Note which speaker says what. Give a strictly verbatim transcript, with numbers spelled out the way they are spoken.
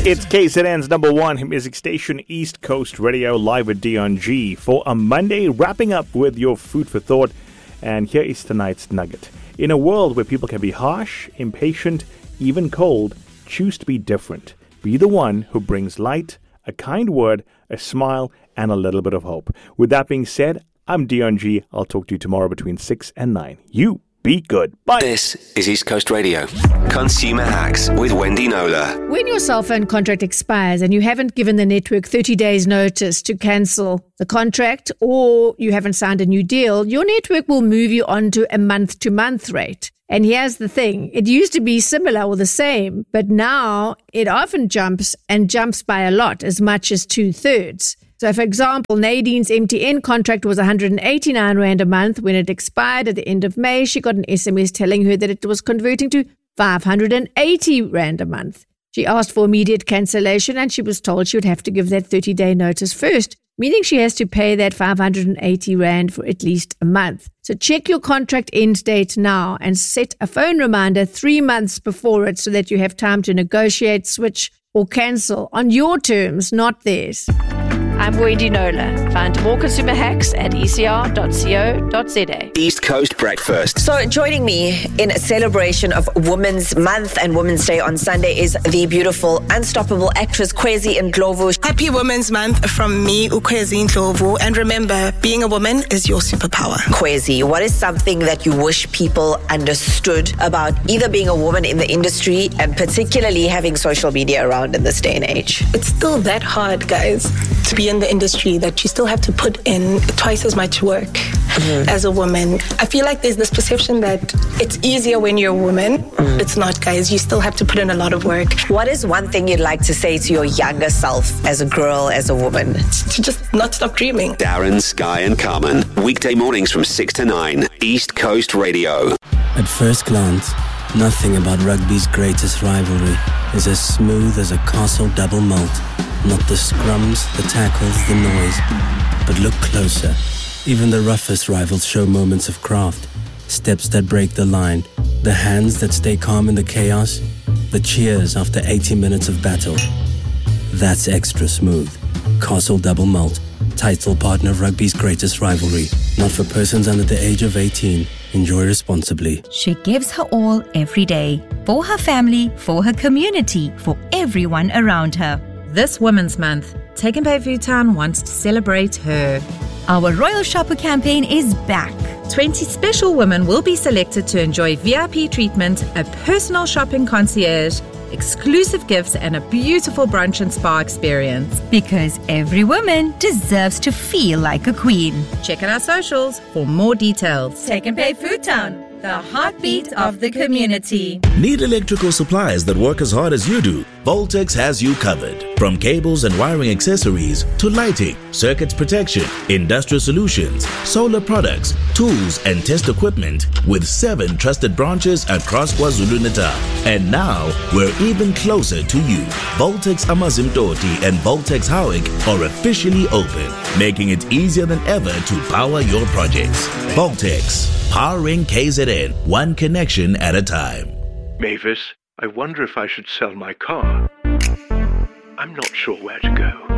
Speaker 1: It's K Z N's number one music station, East Coast Radio, live with Dion G for a Monday, wrapping up with your food for thought. And here is tonight's nugget. In a world where people can be harsh, impatient, even cold, choose to be different. Be the one who brings light, a kind word, a smile, and a little bit of hope. With that being said, I'm Dion G. I'll talk to you tomorrow between six and nine. You be good. Bye.
Speaker 2: This is East Coast Radio. Consumer Hacks with Wendy Nola.
Speaker 3: When your cell phone contract expires and you haven't given the network thirty days notice to cancel the contract, or you haven't signed a new deal, your network will move you onto a month-to-month rate. And here's the thing. It used to be similar or the same, but now it often jumps and jumps by a lot, as much as two-thirds. So, for example, Nadine's M T N contract was one hundred eighty-nine rand a month. When it expired at the end of May, she got an S M S telling her that it was converting to five hundred eighty rand a month. She asked for immediate cancellation and she was told she would have to give that thirty-day notice first, meaning she has to pay that five hundred eighty rand for at least a month. So check your contract end date now and set a phone reminder three months before it so that you have time to negotiate, switch, or cancel on your terms, not theirs. I'm Wendy Nola. Find more consumer hacks at e c r dot co dot z a.
Speaker 2: East Coast Breakfast.
Speaker 4: So joining me in a celebration of Women's Month and Women's Day on Sunday is the beautiful, unstoppable actress Kwezi Ndlovu.
Speaker 5: Happy Women's Month from me, Ukwezi Ndlovu. And remember, being a woman is your superpower.
Speaker 4: Kwezi, what is something that you wish people understood about either being a woman in the industry and particularly having social media around in this day and age?
Speaker 5: It's still that hard, guys, to be in the industry, that you still have to put in twice as much work mm-hmm. as a woman. I feel like there's this perception that it's easier when you're a woman. Mm. It's not, guys. You still have to put in a lot of work.
Speaker 4: What is one thing you'd like to say to your younger self as a girl, as a woman?
Speaker 5: To just not stop dreaming.
Speaker 2: Darren, Sky and Carmen. Weekday mornings from six to nine. East Coast Radio.
Speaker 6: At first glance, nothing about rugby's greatest rivalry is as smooth as a Castle double malt. Not the scrums, the tackles, the noise. But look closer. Even the roughest rivals show moments of craft. Steps that break the line. The hands that stay calm in the chaos. The cheers after eighty minutes of battle. That's extra smooth. Castle Double Malt. Title partner of rugby's greatest rivalry. Not for persons under the age of eighteen. Enjoy responsibly.
Speaker 7: She gives her all every day. For her family, for her community, for everyone around her.
Speaker 8: This Women's Month, Take n Pay Foodtown wants to celebrate her.
Speaker 7: Our Royal Shopper campaign is back.
Speaker 8: twenty special women will be selected to enjoy V I P treatment, a personal shopping concierge, exclusive gifts, and a beautiful brunch and spa experience.
Speaker 7: Because every woman deserves to feel like a queen.
Speaker 8: Check out our socials for more details.
Speaker 7: Take n Pay Foodtown, the heartbeat of the community.
Speaker 9: Need electrical supplies that work as hard as you do? Voltex has you covered. From cables and wiring accessories to lighting, circuits protection, industrial solutions, solar products, tools and test equipment, with seven trusted branches across KwaZulu-Natal. And now we're even closer to you. Voltex Amazimtoti and Voltex Howick are officially open, making it easier than ever to power your projects. Voltex, powering K Z N, one connection at a time.
Speaker 10: Mavis, I wonder if I should sell my car. I'm not sure where to go.